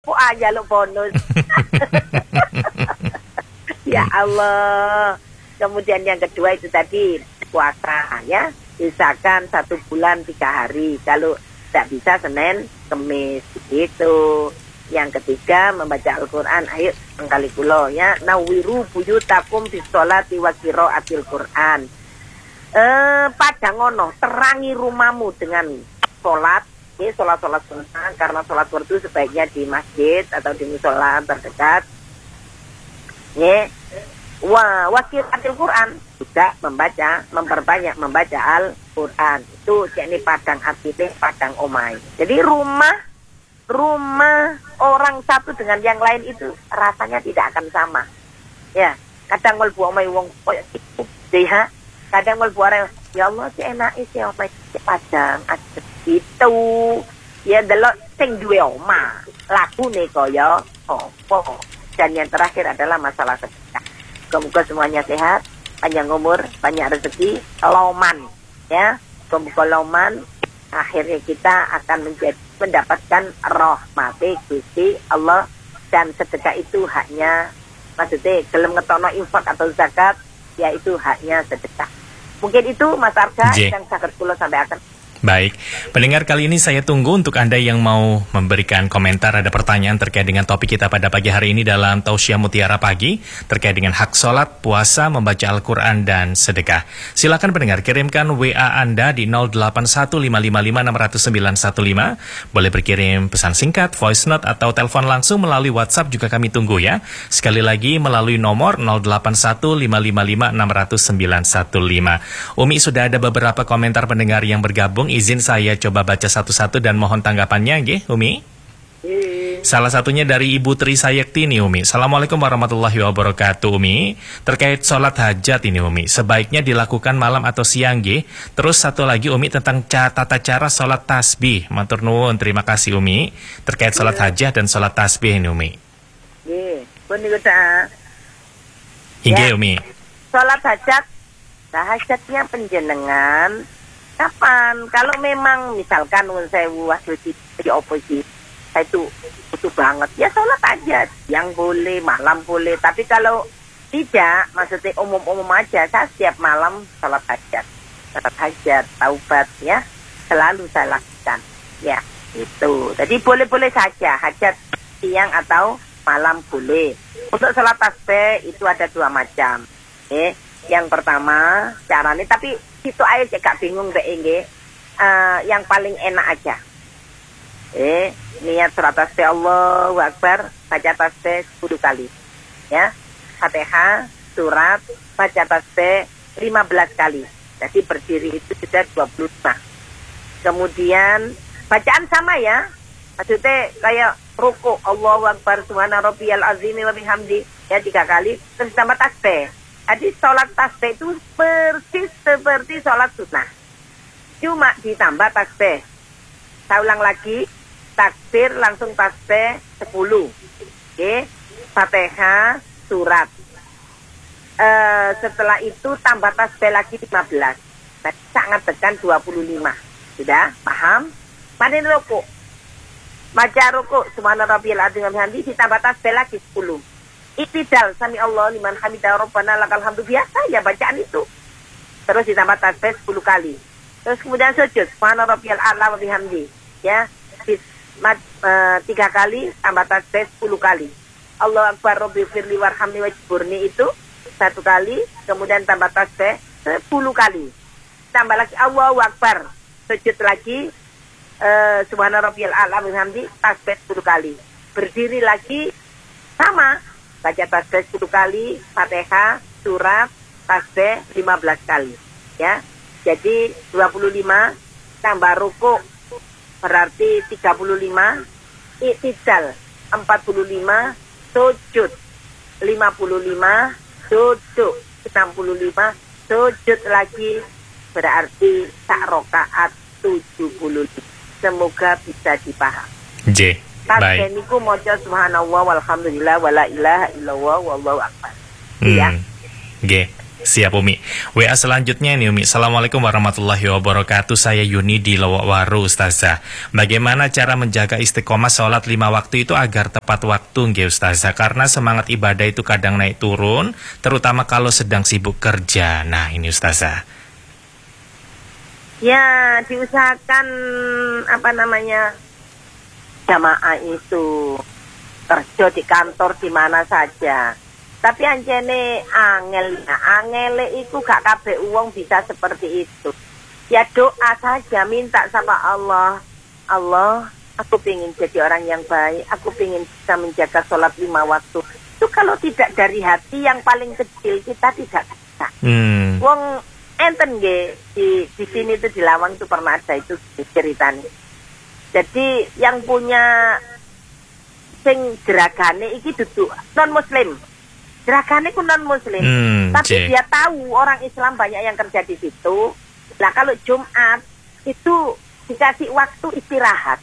Oh aja lo bonus. Ya Allah. Kemudian yang kedua itu tadi puasa ya. Misalkan 1 bulan 3 hari. Kalau tidak bisa Senin, Kemis gitu. Yang ketiga membaca Al-Quran. Ayo mengkali kulo ya. Nawiru buyutakum bisolati wa qiraatil Quran. Padangono terangi rumahmu dengan sholat. Sholat sunnah, karena sholat fardu sebaiknya di masjid atau di musola terdekat. Qiraatil Quran juga memperbanyak membaca Al-Quran. Itu ini padang artine padang omai. Jadi rumah orang satu dengan yang lain itu rasanya tidak akan sama. Ya, kadang melbu omai wong koyo ya. Kadang melbu orang ya Allah si enak sih omai padang aja. Itu ya delok sing duwe omah lakune kaya apa. Dan yang terakhir adalah masalah sedekah. Semoga semuanya sehat, panjang umur, banyak rezeki, loman ya. Semoga loman akhirnya kita akan mendapatkan rahmati Gusti Allah. Dan sedekah itu haknya, maksudnya gelem ngetono infak atau zakat, yaitu haknya sedekah. Mungkin itu Mas Arga yang saged kula sampaikan. Baik, pendengar kali ini saya tunggu untuk Anda yang mau memberikan komentar, ada pertanyaan terkait dengan topik kita pada pagi hari ini dalam Tausiah Mutiara Pagi, terkait dengan hak sholat, puasa, membaca Al-Quran, dan sedekah. Silakan pendengar kirimkan WA Anda di 081555600915, boleh berkirim pesan singkat, voice note, atau telepon langsung melalui WhatsApp juga kami tunggu ya. Sekali lagi melalui nomor 081555600915. Umi, sudah ada beberapa komentar pendengar yang bergabung. Izin saya coba baca satu-satu dan mohon tanggapannya, nggih, Umi. Salah satunya dari Ibu Tri Sayekti nih, Umi. Assalamualaikum warahmatullahi wabarakatuh, Umi. Terkait sholat hajat ini, Umi, sebaiknya dilakukan malam atau siang, nggih? Terus satu lagi, Umi, tentang tata cara sholat tasbih. Matur nuwun, terima kasih, Umi. Terkait sholat hajat dan sholat tasbih ini, Umi. Nggih, Umi. Sholat hajat, hajatnya penjenengan kapan? Kalau memang misalkan saya waktu di oposisi, saya itu butuh banget, ya sholat aja, yang boleh, malam boleh. Tapi kalau tidak, maksudnya umum-umum aja, saya setiap malam sholat hajat, taubat ya, selalu saya lakukan. Ya, itu. Jadi boleh-boleh saja, hajat siang atau malam boleh. Untuk sholat tasbih itu ada 2 macam. Yang pertama caranya, tapi itu aja gak bingung deh nggih. Yang paling enak aja. Niat surat tasbih Allahu Akbar, baca tasbih 10 kali. Ya. Fatihah, surat, baca tasbih 15 kali. Jadi berdiri itu sudah 25. Kemudian bacaan sama ya. Maksudnya kayak ruku Allahu Akbar subhana rabbiyal azim wa bihamdi ya 3 kali, terus tambah tasbih. Jadi sholat tasbih itu persis seperti sholat sunnah, cuma ditambah tasbih. Saya ulang lagi, takbir langsung tasbih 10. Fatihah, surat. Setelah itu tambah tasbih lagi 15. Nah, sangat tekan 25. Sudah paham? Mana ruku? Baca ruku subhana rabbiyal azim wa bihamdi ditambah tasbih lagi 10. Iktidal sami Allah liman hamidah rabbana lakal hamdu, biasa ya bacaan itu. Terus ditambah tasbih 10 kali. Terus kemudian sujud subhana rabbiyal a'la wa bihamdi ya 3 kali tambah tasbih 10 kali. Allahu akbar rabbi firli warhamni wajburni itu 1 kali, kemudian tambah tasbih 10 kali. Tambah lagi Allahu akbar, sujud lagi subhana rabbiyal a'la wa bihamdi tasbih 10 kali. Berdiri lagi sama, baca tasbih 10 kali, Fatihah, surat, tasbih 15 kali. Ya. Jadi 25 tambah ruku berarti 35, iktidal 45, sujud 55, duduk 65, sujud lagi berarti sak rakaat 70. Semoga bisa dipahami. Baik. Niku maca subhanallah walhamdulillah wala ilaha illallah wallahu akbar. Ya. Nggih. siap Umi. WA selanjutnya ini Umi. Assalamualaikum warahmatullahi wabarakatuh. Saya Yuni di Lowokwaru Ustazah. Bagaimana cara menjaga istiqomah sholat 5 waktu itu agar tepat waktu nggih Ustazah? Karena semangat ibadah itu kadang naik turun, terutama kalau sedang sibuk kerja. Nah ini Ustazah. Ya, diusahakan jamaah itu kerja di kantor di mana saja. Tapi anjene angele iku gak kabeh wong bisa seperti itu. Ya doa saja, minta sama Allah. Allah, aku pengen jadi orang yang baik. Aku pengen bisa menjaga sholat 5 waktu. Itu kalau tidak dari hati yang paling kecil, kita tidak bisa. Wong enten nggih di sini tuh di Lawang tuh pernah ada itu ceritanya. Jadi yang punya sing geragane iki duduk non muslim. Geragane ku non muslim. Tapi dia tahu orang Islam banyak yang kerja di situ. Nah, kalau Jumat itu dikasih waktu istirahat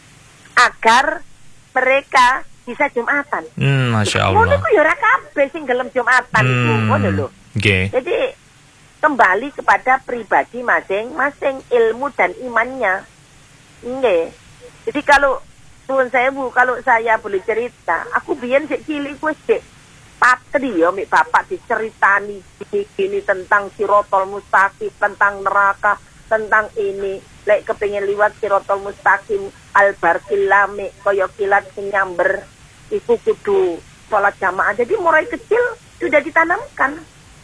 agar mereka bisa Jumatan. Masya Allah. Ngono ku ya ora kabeh sing gelem Jumatan iku, ngono lho. Jadi kembali kepada pribadi masing-masing ilmu dan imannya. Nggih. Jadi kalau suwun sewu, kalau saya boleh cerita, aku biyen sik cilik wis sik patri ya mik bapak diceritani gini tentang Sirotol Mustaqim, tentang neraka, tentang ini. Lek kepengin liwat Sirotol Mustaqim al-barqil lami kaya kilat sing nyamber iku kudu sholat jamaah. Jadi mulai kecil sudah ditanamkan.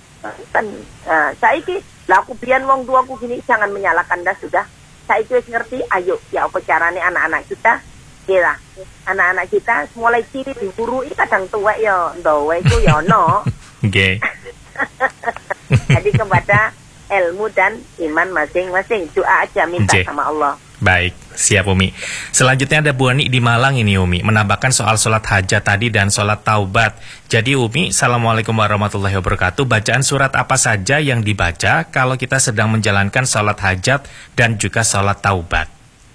Nah, saiki lah aku biyen wong tuaku gini, jangan menyalahkan dah sudah. Saiki wis ngerti, ayo ya apa carane anak-anak kita. Kira anak-anak kita mulai ciri diburu kadang tuwek ya ndawe iku ya ono. Nggih. Jadi kepada ilmu dan iman masing-masing, doa aja minta sama Allah. Baik, siap Umi. Selanjutnya ada Bu Ani di Malang ini Umi, menambahkan soal sholat hajat tadi dan sholat taubat. Jadi Umi, Assalamualaikum warahmatullahi wabarakatuh. Bacaan surat apa saja yang dibaca kalau kita sedang menjalankan sholat hajat dan juga sholat taubat?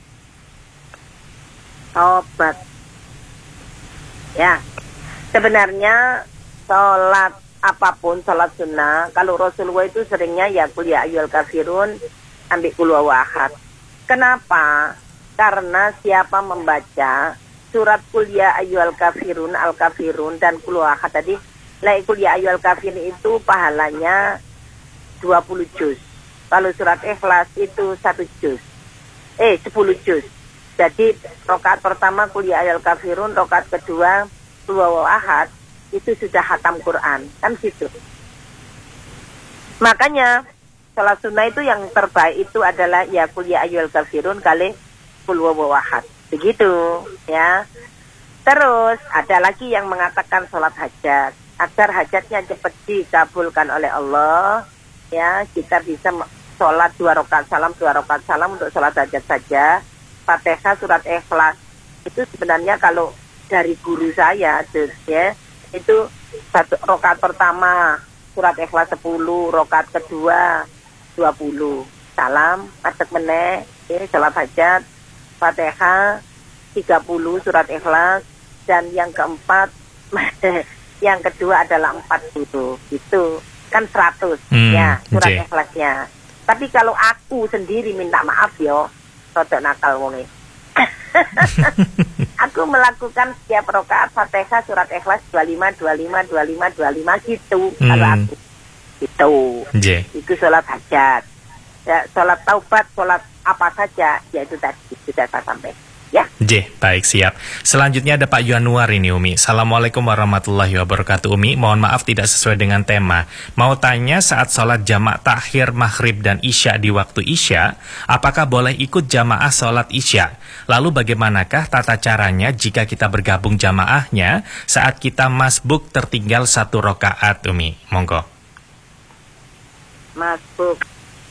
Taubat. Ya, sebenarnya sholat apapun, sholat sunnah, kalau Rasulullah itu seringnya ya qul ya ayyuhal kafirun, ambil qul huwallahu ahad. Kenapa? Karena siapa membaca surat qul ya ayyuhal kafirun, al-kafirun dan qul huwallahu ahad tadi, qul ya ayyuhal kafirun itu pahalanya 20 juz. Kalau surat Ikhlas itu 1 juz. 10 juz. Jadi rakaat pertama qul ya ayyuhal kafirun, rakaat kedua qul huwallahu ahad, itu sudah khatam Quran, kan situ. Makanya sholat sunnah itu yang terbaik itu adalah ya qul ya ayyuhal kafirun kali qul huwallahu ahad. Begitu ya. Terus ada lagi yang mengatakan sholat hajat agar hajatnya cepat dikabulkan oleh Allah. Ya, kita bisa sholat 2 rakaat salam untuk sholat hajat saja. Fatihah surat Ikhlas itu sebenarnya kalau dari guru saya ya, itu 1 rakaat pertama surat Ikhlas 10, rakaat kedua 20. Salam, adek meneh, salat hajat, Fatihah 30 surat Ikhlas, dan yang keempat yang kedua adalah 40. Itu kan 100 ya surat Ikhlasnya. Tapi kalau aku sendiri minta maaf yo, rodok nakal wonge. Aku melakukan setiap rakaat Fatihah surat Ikhlas 25 gitu. Kalau aku itu sholat hajat ya, sholat taubat, sholat apa saja, yaitu tadi sudah saya sampaikan ya. Baik, siap. Selanjutnya ada Pak Januar ini Umi. Assalamualaikum warahmatullahi wabarakatuh Umi. Mohon maaf tidak sesuai dengan tema. Mau tanya, saat sholat jamak takhir maghrib dan isya di waktu isya, apakah boleh ikut jamaah sholat isya? Lalu bagaimanakah tata caranya jika kita bergabung jamaahnya saat kita masbuk tertinggal 1 rakaat Umi? Monggo. Masbuk.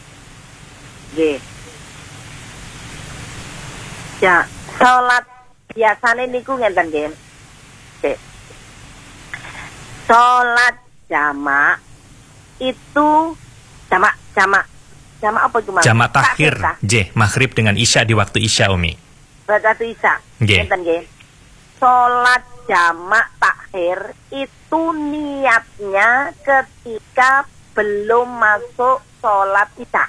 Ya, sholat biasanya niku ngenten nggih. Sholat jamak itu jamak apa cuma? Jamak takhir, maghrib dengan isya di waktu isya Umi. Waktu isya. Ngenten nggih. Sholat jamak takhir itu niatnya ketika sebelum masuk sholat isya.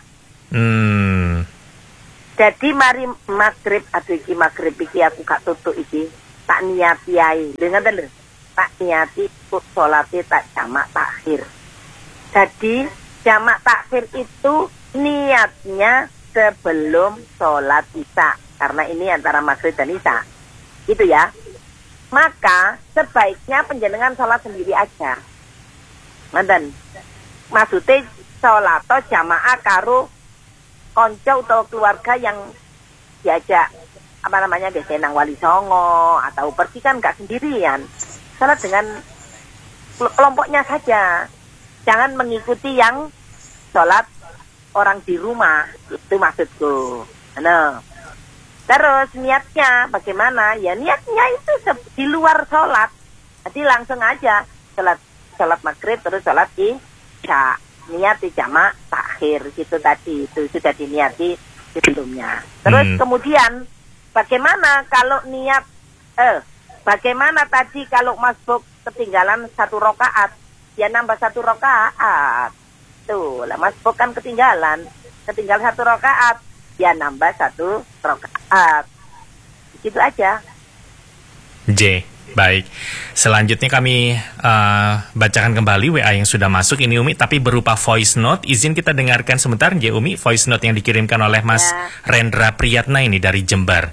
Jadi mari maghrib, aduh iki maghrib iki aku gak tutuk iki, tak niati ae. Dengar lho, tak niati ikut sholatnya tak jamak takhir. Jadi jamak takhir itu niatnya sebelum sholat isya, karena ini antara maghrib dan isya, gitu ya. Maka sebaiknya penjenengan sholat sendiri aja. Manten, maksudnya sholat atau jamaah karo konco atau keluarga yang diajak biasanya nang Wali Songo atau pergi kan gak sendirian. Sholat dengan kelompoknya saja. Jangan mengikuti yang sholat orang di rumah. Itu maksudku. Nah, terus niatnya bagaimana? Ya niatnya itu di luar sholat. Jadi langsung aja sholat maghrib terus sholat isya. Niat di jamak takhir gitu tadi, itu sudah diniati sebelumnya. Terus kemudian bagaimana kalau niat bagaimana tadi kalau masbuk ketinggalan 1 rakaat, ya nambah 1 rakaat. Tuh, lah masbuk kan ketinggal 1 rakaat, ya nambah 1 rakaat. Gitu aja. J. Baik, selanjutnya kami bacakan kembali WA yang sudah masuk ini Umi, tapi berupa voice note. Izin kita dengarkan sebentar ya Umi, voice note yang dikirimkan oleh Mas Rendra Priyatna ini dari Jember.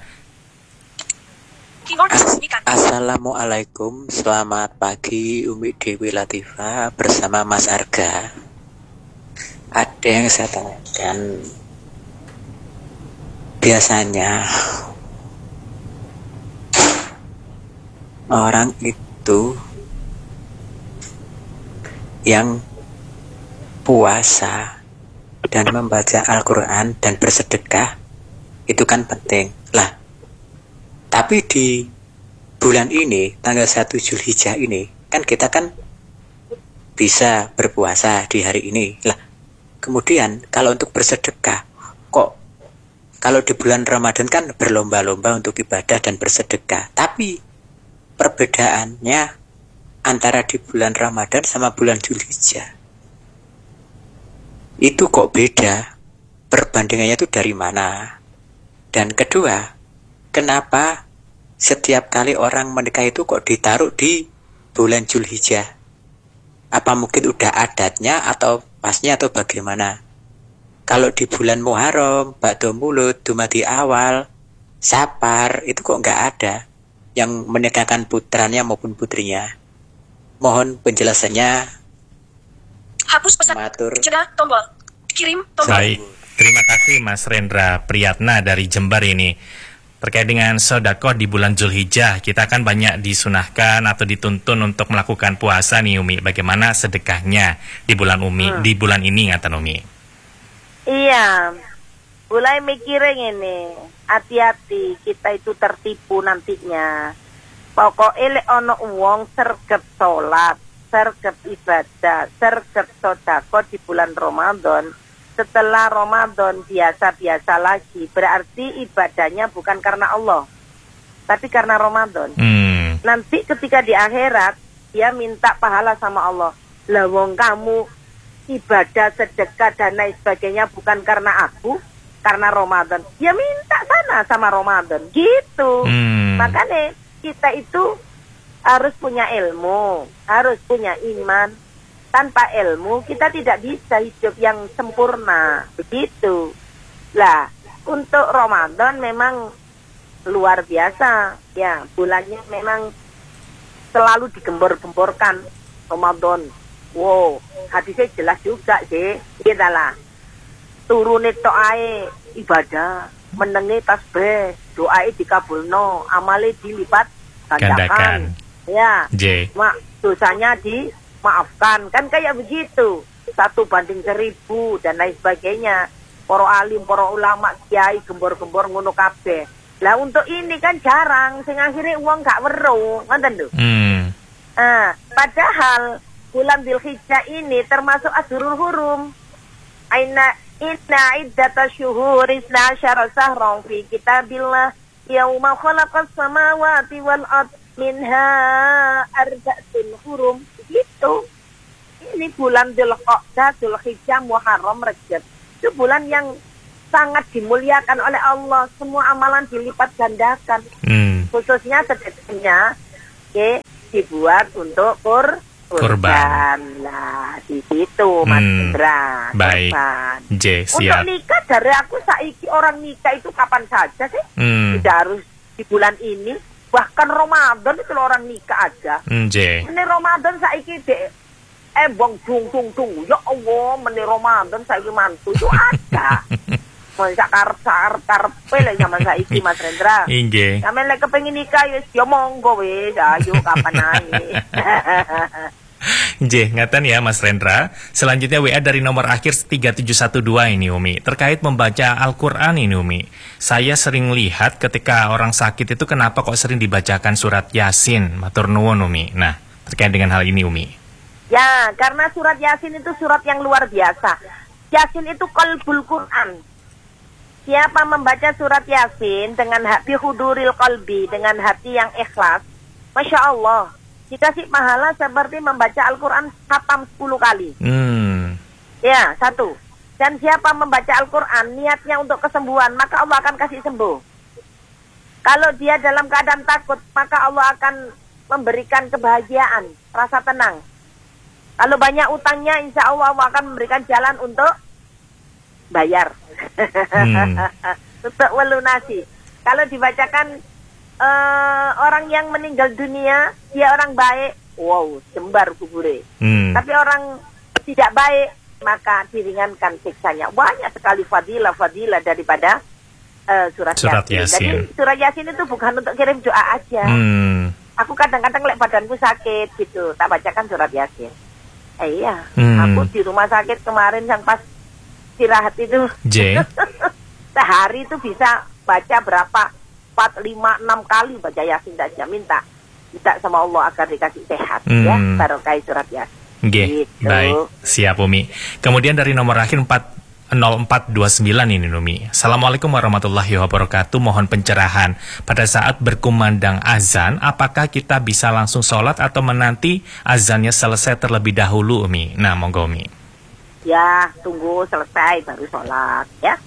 Assalamualaikum, selamat pagi Umi Dewi Latifah bersama Mas Arga. Ada yang saya tanyakan, biasanya orang itu yang puasa dan membaca Al-Quran dan bersedekah itu kan penting lah. Tapi di bulan ini, tanggal 1 Zulhijjah ini, kan kita kan bisa berpuasa di hari ini lah. Kemudian kalau untuk bersedekah, kok kalau di bulan Ramadan kan berlomba-lomba untuk ibadah dan bersedekah. Tapi perbedaannya antara di bulan Ramadan sama bulan Zulhijjah itu kok beda? Perbandingannya itu dari mana? Dan kedua, kenapa setiap kali orang menikah itu kok ditaruh di bulan Zulhijjah? Apa mungkin udah adatnya atau pasnya atau bagaimana? Kalau di bulan Muharram, Ba'da Maulud, Dumadi Awal, Safar itu kok nggak ada yang menikahkan putranya maupun putrinya. Mohon penjelasannya. Hapus pesan. Matur. Cegah tombol. Kirim tombol. Baik, terima kasih Mas Rendra Priyatna dari Jember ini. Terkait dengan sedekah di bulan Zulhijjah, kita kan banyak disunahkan atau dituntun untuk melakukan puasa nih Umi. Bagaimana sedekahnya di bulan di bulan ini ngaten Umi? Iya. Mulai mikirin ini, hati-hati kita itu tertipu nantinya. Pokoknya ono uang sergep sholat, sergep ibadah, sergep sodako di bulan Ramadan. Setelah Ramadan biasa-biasa lagi, berarti ibadahnya bukan karena Allah, tapi karena Ramadan. Nanti ketika di akhirat dia minta pahala sama Allah. Lah wong kamu ibadah, sedekah dan lain sebagainya bukan karena aku, karena Ramadan, ya minta sana sama Ramadan gitu. Makanya kita itu harus punya ilmu, harus punya iman. Tanpa ilmu kita tidak bisa hidup yang sempurna, begitu. Lah, untuk Ramadan memang luar biasa, ya bulannya memang selalu digembor-gemborkan Ramadan. Wow, hadisnya jelas juga sih, kita lah. Turune tok ae ibadah, menenge tasbih, doae dikabulno, amale dilipat gandakan. Ya. Dosanya dimaafkan. Kan kayak begitu. 1:1000 dan lain sebagainya. Para alim, para ulama, kiai gembor-gembor ngono kabeh. Lah untuk ini kan jarang, sing akhirnya uang gak weruh, ngoten lho. Padahal bulan Dzulhijjah ini termasuk Ashurul Hurum. Inna iddata syuhur isna asyara sahran fi kitabillah yauma khalaqas samawati wal ard minha arba'atun hurum. Gitu. ini bulan Dzulqa'dah, Dzulhijjah, Muharram, Rajab. Itu bulan yang sangat dimuliakan oleh Allah. Semua amalan dilipat gandakan. Khususnya sedekahnya dibuat untuk kurban. Nah, di situ Mas Indra. Baik. Siap. Untuk nikah dari aku saiki orang nikah itu kapan saja sih? Tidak harus di bulan ini. Bahkan Ramadan itu orang nikah aja. Ini Ramadan saiki bong dung. Ya Allah, meni Ramadan saiki mantu itu ada. Masa karep-karepe lah zaman saiki Mas Rendra. Inggih. Sampeyan lek kepengin nikah ya monggo wis, ayo kapan ae. Nggih, ngaten ya Mas Rendra. Selanjutnya WA dari nomor akhir 3712 ini Umi. Terkait membaca Al-Qur'an ini Umi. Saya sering lihat ketika orang sakit itu kenapa kok sering dibacakan surat Yasin. Matur nuwun Umi. Nah, terkait dengan hal ini Umi. Ya, karena surat Yasin itu surat yang luar biasa. Yasin itu qalbul Qur'an. Siapa membaca surat Yasin dengan hati huduril qalbi, dengan hati yang ikhlas, Masya Allah, dikasih pahala seperti membaca Al-Quran khatam 10 kali. Ya, 1. Dan siapa membaca Al-Quran, niatnya untuk kesembuhan, maka Allah akan kasih sembuh. Kalau dia dalam keadaan takut, maka Allah akan memberikan kebahagiaan, rasa tenang. Kalau banyak utangnya, insya Allah Allah akan memberikan jalan untuk bayar. Untuk melunasi. Kalau dibacakan orang yang meninggal dunia, dia orang baik, wow, jembar kubure. Tapi orang tidak baik, maka diringankan siksanya. Banyak sekali fadilah daripada surat Yasin. Jadi surat Yasin itu bukan untuk kirim doa aja. Aku kadang-kadang lek badanku sakit gitu, tak bacakan surat Yasin. Iya, aku di rumah sakit kemarin yang pas istirahat itu sehari itu bisa baca berapa 4, 5, 6 kali baca Yasin saja, minta sama Allah agar dikasih sehat ya, barokah surat Yasin. Gitu. Baik, siap Umi. Kemudian dari nomor akhir 0429 ini Umi. Assalamualaikum warahmatullahi wabarakatuh. Mohon pencerahan. Pada saat berkumandang azan, apakah kita bisa langsung sholat atau menanti azannya selesai terlebih dahulu Umi? Nah, monggo Umi. Ya, tunggu selesai baru sholat ya.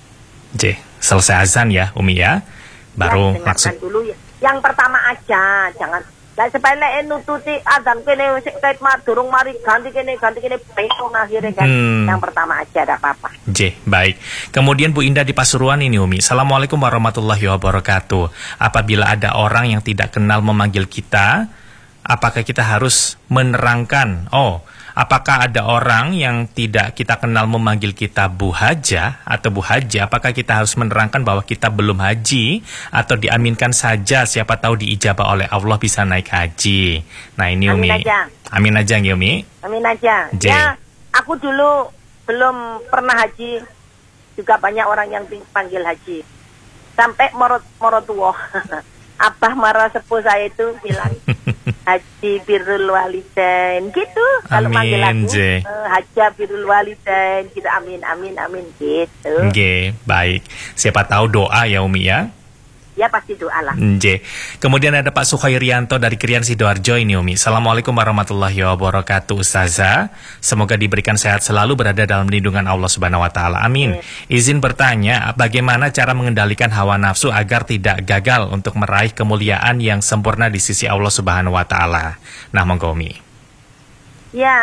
Selesai azan ya Umi ya. Baru ya, langsung dulu ya. Yang pertama aja, jangan sepele nututi azan kene wis kait durung mari ganti kene petung akhirnya kan. Yang pertama aja ada apa-apa. Baik. Kemudian Bu Indah di Pasuruan ini Umi. Assalamualaikum warahmatullahi wabarakatuh. Apabila ada orang yang tidak kenal memanggil kita, apakah kita harus menerangkan? Apakah ada orang yang tidak kita kenal memanggil kita Bu Haja atau Bu Haji? Apakah kita harus menerangkan bahwa kita belum haji atau diaminkan saja, siapa tahu diijabah oleh Allah bisa naik haji? Nah ini Umi. Amin aja ya Umi. Amin aja. Ya, aku dulu belum pernah haji, juga banyak orang yang panggil haji. Sampai morotuwoh. Abah marah sepuh saya itu bilang Haji Birrul Walidain gitu. Kalau manggil aku Haji Birrul Walidain gitu. Amin gitu. Baik. Siapa tahu doa ya Umi ya. Ya pasti doa lah. Kemudian ada Pak Sukhairianto dari Krian Sidoarjo ini Umi. Assalamualaikum warahmatullahi wabarakatuh Ustazah. Semoga diberikan sehat selalu, berada dalam lindungan Allah Subhanahu wa taala. Amin. Izin bertanya, bagaimana cara mengendalikan hawa nafsu agar tidak gagal untuk meraih kemuliaan yang sempurna di sisi Allah Subhanahu wa taala? Nah, monggo Umi. Ya.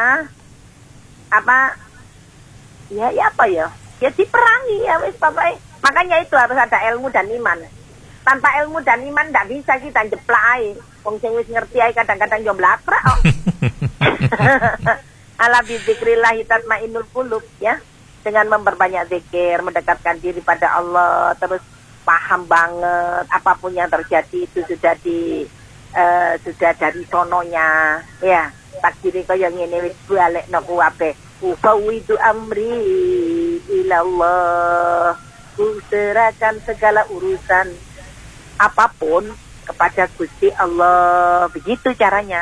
Apa ya? Ya diperangi ya wis Bapak. Makanya itu harus ada ilmu dan iman. Tanpa ilmu dan iman tidak bisa kita jeplak ae. Wong sing wis ngerti ae kadang-kadang yo mlakrak kok. Ala bi dzikrillah tatmainnul qulub ya. Dengan memperbanyak zikir, mendekatkan diri pada Allah, terus paham banget apapun yang terjadi itu sudah dari sononya ya. Takdire kaya ngene wis balekno kuwabe. Ufawidu amri ilallah. Ku serahkan segala urusan apapun kepada Gusti Allah. Begitu caranya.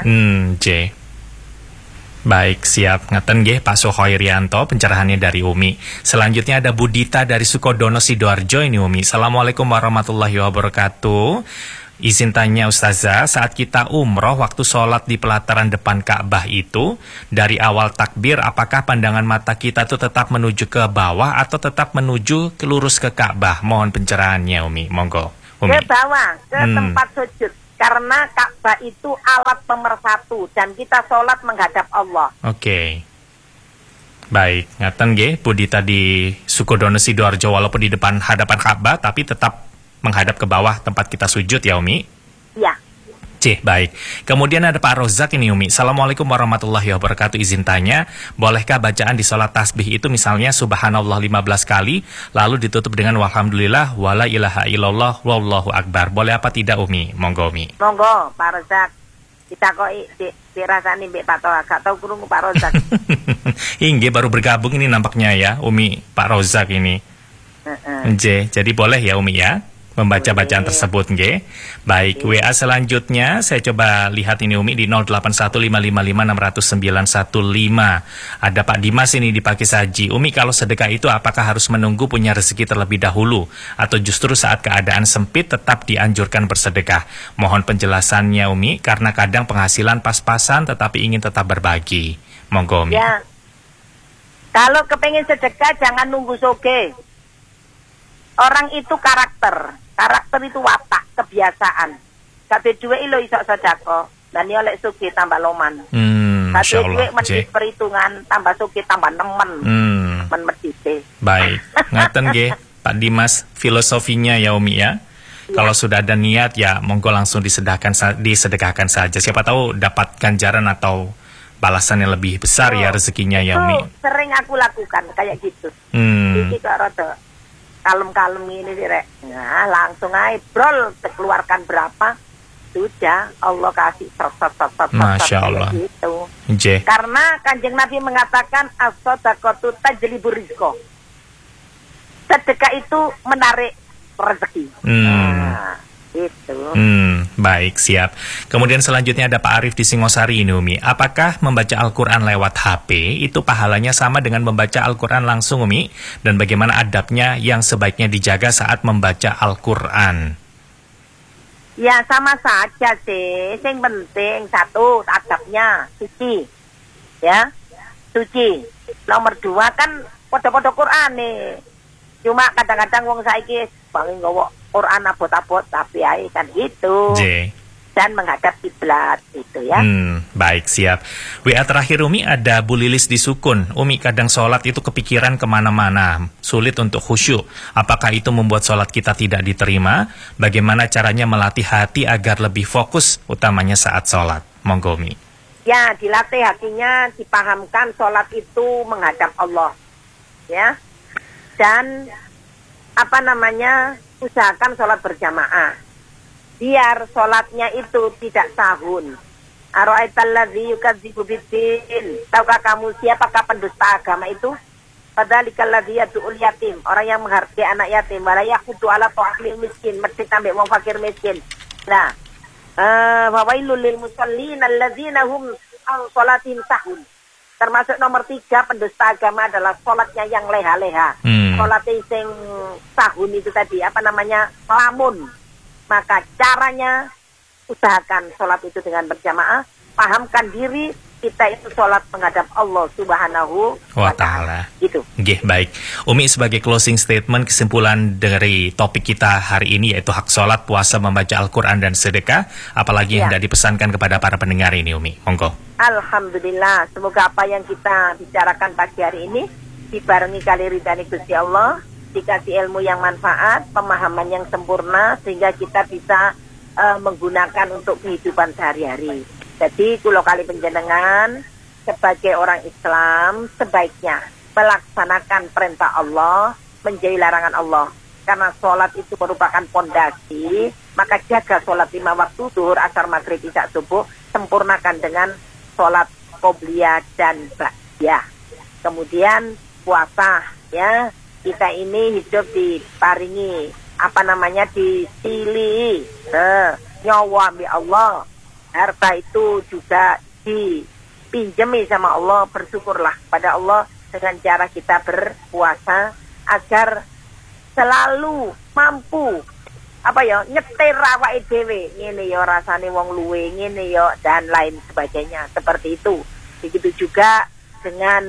Baik, siap. Ngeten nggih Pak Sukhairianto pencerahannya dari Umi. Selanjutnya ada Budita dari Sukodono Sidoarjo ini Umi. Assalamualaikum warahmatullahi wabarakatuh. Izin tanya Ustazah, saat kita umroh waktu sholat di pelataran depan Ka'bah itu, dari awal takbir apakah pandangan mata kita tuh tetap menuju ke bawah atau tetap menuju lurus ke Ka'bah? Mohon pencerahannya Umi, monggo. Umi. Ke bawah, ke tempat sujud. Karena Ka'bah itu alat pemersatu dan kita sholat menghadap Allah. Oke. Baik, ngaten nggih, Budi tadi Sukodono Sidoarjo walaupun di depan hadapan Ka'bah tapi tetap menghadap ke bawah tempat kita sujud ya Umi? Iya. Baik. Kemudian ada Pak Rozak ini Umi. Assalamualaikum warahmatullahi wabarakatuh. Izin tanya, bolehkah bacaan di sholat tasbih itu misalnya subhanallah 15 kali, lalu ditutup dengan walhamdulillah, wala ilaha illallah, wallahu akbar. Boleh apa tidak Umi? Monggo Umi. Monggo Pak Rozak. Kita kok dirasani Mbak Pak Toha, gak tahu kurung Pak Rozak. Inggih baru bergabung ini nampaknya ya Umi, Pak Rozak ini. Jadi boleh ya Umi ya membaca bacaan tersebut nggih. Baik, WA selanjutnya saya coba lihat ini Umi di 081555600915. Ada Pak Dimas ini di Pakisaji. Umi, kalau sedekah itu apakah harus menunggu punya rezeki terlebih dahulu atau justru saat keadaan sempit tetap dianjurkan bersedekah? Mohon penjelasannya Umi, karena kadang penghasilan pas-pasan tetapi ingin tetap berbagi. Monggo Umi. Ya. Kalau kepengen sedekah jangan nunggu soge. Orang itu karakter itu watak, kebiasaan. Kabeh duwe ilo iso sedekah. Dan ini oleh sugi tambah loman. Kabeh duwe mesti perhitungan, tambah sugi tambah nemen. Men medite. Baik, ngaten nggih Pak Dimas, filosofinya ya Umi ya. Kalau sudah ada niat ya monggo langsung disedekahkan saja. Siapa tahu dapat ganjaran atau balasan yang lebih besar ya rezekinya ya Umi. Sering aku lakukan kayak gitu. Iki kok rada kalem-kalem ini sih Rek. Nah, langsung aja brol keluarkan berapa sudah Allah kasih Masya Allah gitu. J. Karena Kanjeng Nabi mengatakan as-shadaqatu tajlibur rizqa. Sedekah itu menarik rezeki. Nah, itu. Baik, siap. Kemudian selanjutnya ada Pak Arif di Singosari ini Umi. Apakah membaca Al-Quran lewat HP itu pahalanya sama dengan membaca Al-Quran langsung Umi? Dan bagaimana adabnya yang sebaiknya dijaga saat membaca Al-Quran? Ya sama saja sih. Yang penting satu adabnya suci. Ya, suci. Nomor 2 kan podo-podo Quran nih. Cuma kadang-kadang wong saiki paling nggawa Quran abot-abot tapi ae kan gitu. Dan menghadap kiblat gitu ya. Baik, siap. WA terakhir Umi ada Bu Lilis di Sukun. Umi, kadang sholat itu kepikiran kemana-mana, sulit untuk khusyuk. Apakah itu membuat sholat kita tidak diterima? Bagaimana caranya melatih hati agar lebih fokus, utamanya saat sholat? Monggo Umi. Ya, dilatih hatinya, dipahamkan sholat itu menghadap Allah. Ya. Dan usahakan sholat berjamaah. Biar sholatnya itu tidak sahun. Ara'aitalladzi yukadzibu biddin. Tahukah kamu siapakah pendusta agama itu? Padzalikal ladzi yad'ul yatim, orang yang menghargai anak yatim, wala yaqutu ala ta'amil miskin, mesti tambah wong fakir miskin. Nah, wa wailul lil musallin alladzina hum an sholatin sahun. Termasuk nomor 3 pendusta agama adalah sholatnya yang leha-leha. Sholatnya sing sahun itu tadi, melamun. Maka caranya usahakan sholat itu dengan berjamaah, pahamkan diri kita itu sholat menghadap Allah Subhanahu wa Ta'ala. Gitu. Baik. Umi, sebagai closing statement, kesimpulan dari topik kita hari ini yaitu hak sholat, puasa, membaca Al-Quran dan sedekah, apalagi yang hendak dipesankan kepada para pendengar ini Umi. Monggo. Alhamdulillah, semoga apa yang kita bicarakan pagi hari ini dibarengi kali ridhani Gusti Allah, dikasih ilmu yang manfaat, pemahaman yang sempurna, sehingga kita bisa menggunakan untuk kehidupan sehari-hari. Jadi kulo kali penjenengan sebagai orang Islam sebaiknya melaksanakan perintah Allah, menjauhi larangan Allah. Karena sholat itu merupakan pondasi, maka jaga sholat 5 waktu, zuhur, asar, maghrib, isya, subuh, sempurnakan dengan sholat qobliyah dan ba'diyah. Kemudian puasa, ya. Kita ini hidup diparingi disili nyawa ambil Allah. Harta itu juga dipinjami sama Allah. Bersyukurlah pada Allah dengan cara kita berpuasa agar selalu mampu nyetir awake dhewe ngene ya rasane wong luwe ngene ya dan lain sebagainya seperti itu. Begitu juga dengan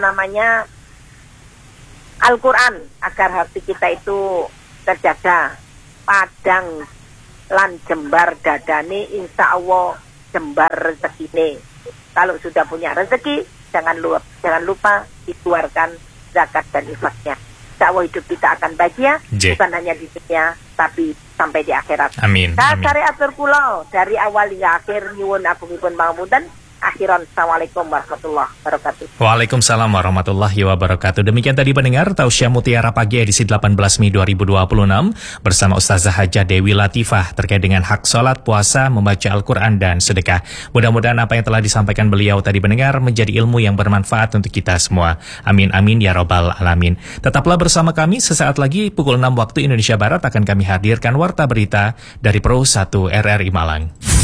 Al-Quran agar hati kita itu terjaga, padang lan jembar dadane, insya Allah jembar rezekine. Kalau sudah punya rezeki, jangan lupa dikeluarkan zakat dan infaknya. Insya Allah hidup kita akan bahagia, bukan hanya di dunia, tapi sampai di akhirat. Amin. Syariat berpulau dari awal hingga akhir nyuwun agungipun pangapunten. Akhiran, Assalamualaikum warahmatullahi wabarakatuh. Waalaikumsalam warahmatullahi wabarakatuh. Demikian tadi pendengar Tausiah Mutiara Pagi edisi 18 Mei 2026 bersama Ustazah Hajah Dewi Latifah terkait dengan hak sholat, puasa, membaca Al-Quran dan sedekah. Mudah-mudahan apa yang telah disampaikan beliau tadi pendengar menjadi ilmu yang bermanfaat untuk kita semua. Amin amin ya robbal alamin. Tetaplah bersama kami, sesaat lagi pukul 6 waktu Indonesia Barat akan kami hadirkan warta berita dari Pro 1 RRI Malang.